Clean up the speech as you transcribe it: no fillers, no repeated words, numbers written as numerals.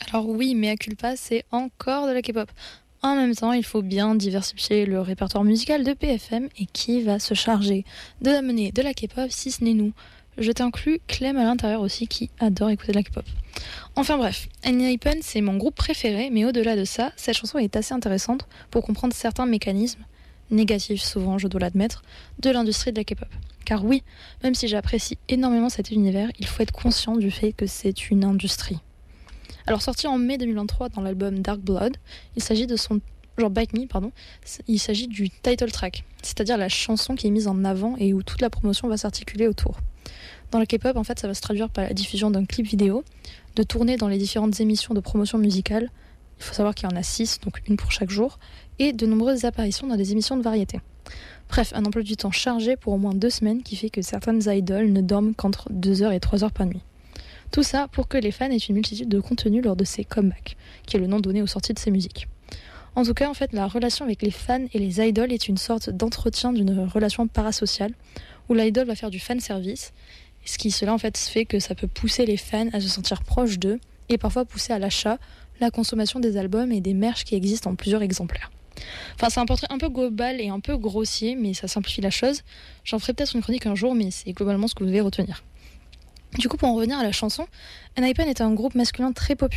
Alors oui, mea culpa, c'est encore de la K-pop. En même temps, il faut bien diversifier le répertoire musical de PFM et qui va se charger de amener de la K-pop si ce n'est nous. Je t'inclus Clem à l'intérieur aussi qui adore écouter de la K-pop. Enfin bref, Enhypen c'est mon groupe préféré, mais au-delà de ça, cette chanson est assez intéressante pour comprendre certains mécanismes, négatifs souvent je dois l'admettre, de l'industrie de la K-pop. Car oui, même si j'apprécie énormément cet univers, il faut être conscient du fait que c'est une industrie. Alors sorti en mai 2023 dans l'album Dark Blood, il s'agit de son genre Bite Me pardon, il s'agit du title track, c'est-à-dire la chanson qui est mise en avant et où toute la promotion va s'articuler autour. Dans la K-pop, en fait, ça va se traduire par la diffusion d'un clip vidéo, de tourner dans les différentes émissions de promotion musicale. Il faut savoir qu'il y en a 6, donc une pour chaque jour, et de nombreuses apparitions dans des émissions de variété. Bref, un emploi du temps chargé pour au moins 2 semaines qui fait que certaines idoles ne dorment qu'entre 2 heures et 3 heures par nuit. Tout ça pour que les fans aient une multitude de contenus lors de ces comebacks, qui est le nom donné aux sorties de ces musiques. En tout cas, en fait, la relation avec les fans et les idoles est une sorte d'entretien d'une relation parasociale, où l'idole va faire du fan service, ce qui cela en fait fait que ça peut pousser les fans à se sentir proches d'eux, et parfois pousser à l'achat, la consommation des albums et des merch qui existent en plusieurs exemplaires. Enfin, c'est un portrait un peu global et un peu grossier, mais ça simplifie la chose. J'en ferai peut-être une chronique un jour, mais c'est globalement ce que vous devez retenir. Du coup, pour en revenir à la chanson, Enhypen est un groupe masculin très populaire